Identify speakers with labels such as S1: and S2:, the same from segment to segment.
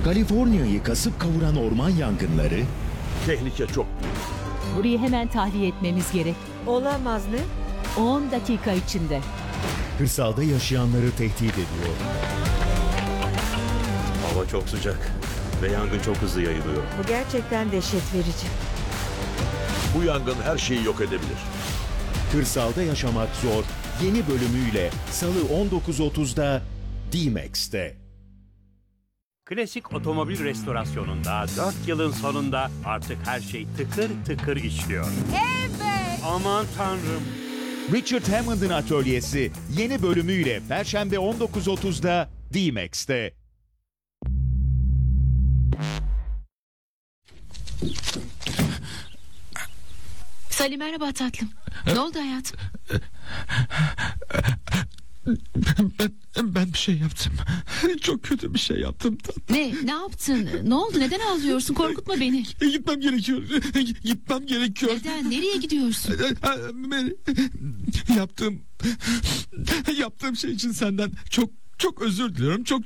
S1: Kaliforniya'yı kasıp kavuran orman yangınları,
S2: Tehlike çok büyük.
S3: Burayı hemen tahliye etmemiz gerek.
S4: Olamaz ne?
S3: 10 dakika içinde.
S1: kırsalda yaşayanları tehdit ediyor.
S2: Hava çok sıcak ve yangın çok hızlı yayılıyor.
S4: Bu gerçekten dehşet verici.
S2: Bu yangın her şeyi yok edebilir.
S1: Kırsalda yaşamak zor yeni bölümüyle Salı 19.30'da D-Max'te.
S5: Klasik otomobil restorasyonunda 4 yılın sonunda artık her şey tıkır tıkır işliyor. Evet. Aman tanrım.
S1: Richard Hammond'ın atölyesi yeni bölümüyle Perşembe 19.30'da D-Max'te.
S6: Salih merhaba tatlım. Ne oldu hayatım?
S7: Ben bir şey yaptım. Çok kötü bir şey yaptım.
S6: Ne yaptın? Ne oldu? Neden ağlıyorsun? Korkutma beni.
S7: Gitmem gerekiyor. Gitmem gerekiyor.
S6: Neden? Nereye gidiyorsun?
S7: Yaptığım şey için senden çok özür diliyorum. Çok.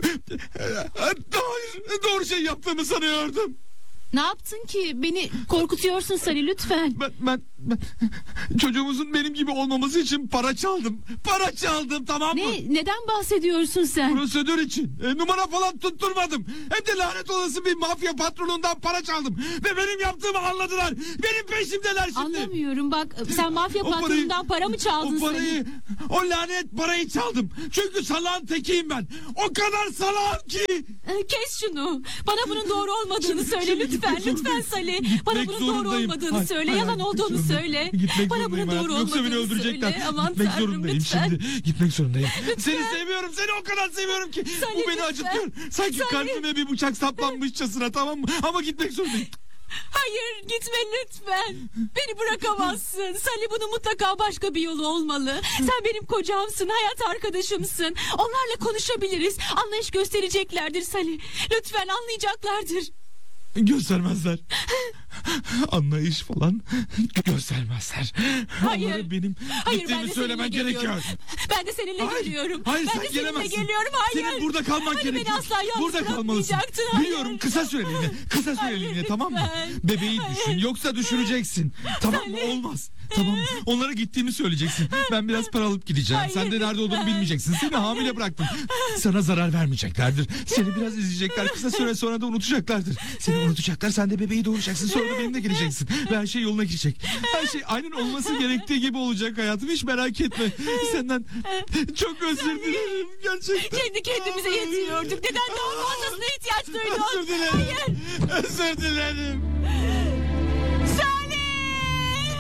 S7: Hayır, doğru şey yaptığımı sanıyordum.
S6: Ne yaptın ki? Beni korkutuyorsun Salih lütfen.
S7: Ben çocuğumuzun benim gibi olmaması için para çaldım. Para çaldım, tamam mı?
S6: Neden bahsediyorsun sen?
S7: Prosedür için. Numara falan tutturmadım. Hem de lanet olası bir mafya patronundan para çaldım. Ve benim yaptığımı anladılar. Benim peşimdeler şimdi.
S6: Anlamıyorum bak sen mafya patronundan para mı çaldın Salih?
S7: O lanet parayı çaldım. Çünkü salağın tekiyim ben. O kadar salağım ki.
S6: Kes şunu. Bana bunun doğru olmadığını söyle lütfen. Lütfen Salih. Bana bunun doğru olmadığını söyle. Yalan olduğunu söyle. Bana bunun doğru olmadığını söyle. Aman
S7: Gitmek
S6: Tanrım
S7: zorundayım
S6: lütfen.
S7: şimdi. Gitmek zorundayım. Seni seviyorum. Seni o kadar seviyorum ki.
S6: Salih,
S7: Bu beni
S6: lütfen.
S7: acıtıyor. Sanki
S6: Salih.
S7: kalbime bir bıçak saplanmışçasına, tamam mı? Ama gitmek zorundayım.
S6: Hayır gitme lütfen. Beni bırakamazsın. Salih bunun mutlaka başka bir yolu olmalı. Sen benim kocamsın, hayat arkadaşımsın. Onlarla konuşabiliriz. Anlayış göstereceklerdir Salih. Lütfen anlayacaklardır.
S7: Göstermezler. Anlayış falan göstermezler.
S6: Hayır.
S7: Onlara benim
S6: Hayır, ben
S7: gittiğimi
S6: de
S7: söylemen
S6: seninle
S7: gerekiyor.
S6: geliyorum. Ben de seninle geliyorum.
S7: Hayır,
S6: ben
S7: sen
S6: de seninle
S7: gelemezsin.
S6: geliyorum. Hayır.
S7: Senin burada kalman
S6: Hani
S7: gerekiyor.
S6: beni asla yalnız
S7: Burada kalmalısın.
S6: bırakmayacaktın, hayır.
S7: Biliyorum, kısa süreliğine. Kısa süreliğine,
S6: Hayır,
S7: tamam mı?
S6: lütfen.
S7: Bebeği düşün, yoksa düşüreceksin. Tamam mı? Olmaz. Tamam mı? Onlara gittiğimi söyleyeceksin. Ben biraz para alıp gideceğim.
S6: Hayır,
S7: Sen de nerede olduğunu
S6: lütfen.
S7: bilmeyeceksin. Seni hamile bıraktım. Sana zarar vermeyeceklerdir. Seni biraz izleyecekler. Kısa süre sonra da unutacaklardır. Seni unutacaklar. Sen de bebeği doğuracaksın. Sonra da benimle geleceksin. Ve her şey yoluna girecek. Her şey aynen olması gerektiği gibi olacak hayatım. Hiç merak etme. Senden çok özür dilerim. Gerçekten.
S6: Kendi kendimize yetiyorduk. Neden daha fazlasına ihtiyaç duydun?
S7: Özür dilerim.
S6: Hayır.
S7: Özür dilerim.